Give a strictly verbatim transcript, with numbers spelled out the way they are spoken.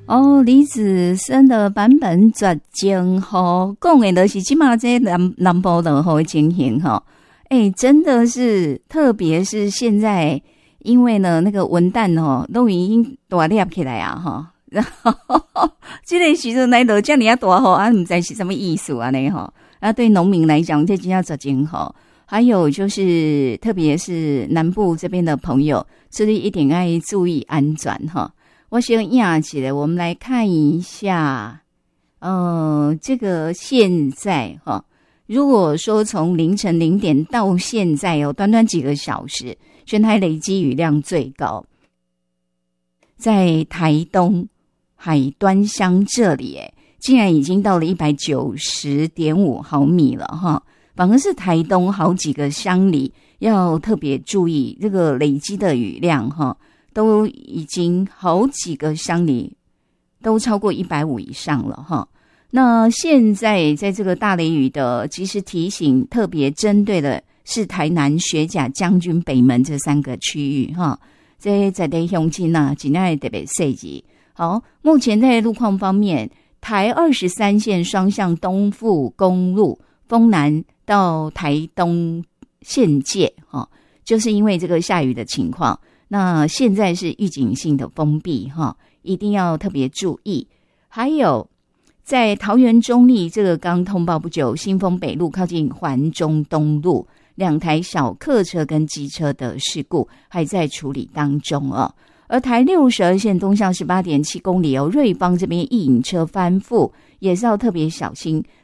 哦，李子森的版本绝情吼，讲的就是即马这南南部落雨的情形吼。哎，真的是，特别是现在，因为呢，那个文旦吼都已经大粒起来啊哈。然后这个时阵来落这么啊大吼啊，唔知是什么意思啊呢吼。啊，对农民来讲，这真叫绝情吼。还有就是，特别是南部这边的朋友，这里一定要注意安全哈。我先压起来，我们来看一下，呃，这个现在哈，如果说从凌晨零点到现在有短短几个小时，全台累积雨量最高，在台东海端乡这里，哎，竟然已经到了一百九十点五毫米了哈。反而是台东好几个乡里要特别注意这个累积的雨量哈。都已经好几个乡里都超过一百五以上了哈。那现在在这个大雷雨的及时提醒，特别针对的是台南、学甲、将军、北门这三个区域哈。这在地乡亲啊，尽量特别设计好。目前在路况方面，台二十三线双向东富公路丰南到台东县界哈，就是因为这个下雨的情况。那现在是预警性的封闭哈，一定要特别注意。还有在桃园中坜这个刚通报不久，新丰北路靠近环中东路两台小客车跟机车的事故还在处理当中哦。而台六十二线东向 十八点七公里哦，瑞芳这边一引车翻覆也是要特别小心。